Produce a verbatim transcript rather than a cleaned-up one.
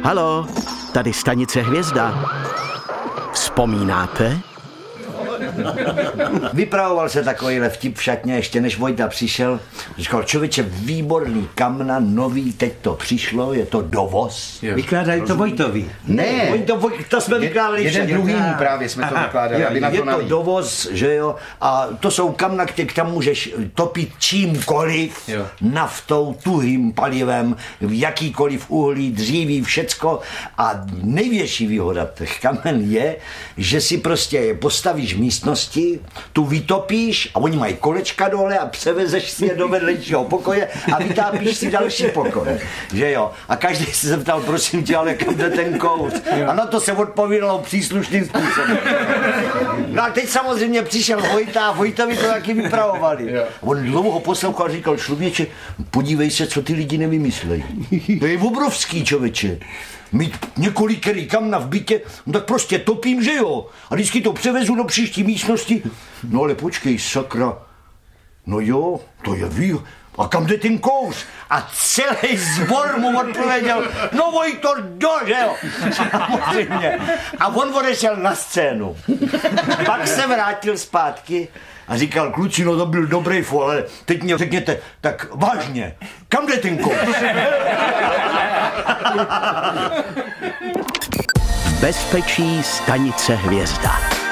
Halo, tady stanice Hvězda. Vzpomínáte? Vypravoval se takovýhle vtip v šatně, ještě než Vojta přišel. Říkal, člověče, výborný kamna, nový, teď to přišlo, je to dovoz. Jo. Vykládají to Vojtovi. Ne, Vojto, to jsme vykládali Jeden všem. druhý právě jsme to vykládali, aby na Je to to nalít. dovoz, že jo, a to jsou kamna, které tam můžeš topit čímkoliv, Jo. naftou, tuhým palivem, jakýkoliv uhlí, dříví, všecko. A největší výhoda těch kamen je, že si prostě je postavíš v místnosti, tu vytopíš a oni mají kolečka dole a převezeš si je do vedlejšího pokoje a vytápíš si další pokoj. Že jo? A každý se zeptal, prosím tě, ale kam jde ten kouř? A na to se odpovídalo příslušným způsobem. No a teď samozřejmě přišel Vojta a Vojtovi to taky vypravovali. On dlouho poslouchal a říkal, člověče, podívej se, co ty lidi nevymyslejí. To je obrovský, člověče. Mít několikerý kamna v bytě, no tak prostě topím, že jo. A vždycky to převezu do příští místnosti. No ale počkej, sakra. No jo, to je vý. A kam jde ten kouř? A celý sbor mu odpověděl, no Vojto, do, že jo. Samozřejmě. A on odešel na scénu. Pak se vrátil zpátky a říkal, kluci, no to byl dobrý fol, ale teď mě řekněte, tak vážně, kam jde ten kouř? Bezpečí stanice Hvězda.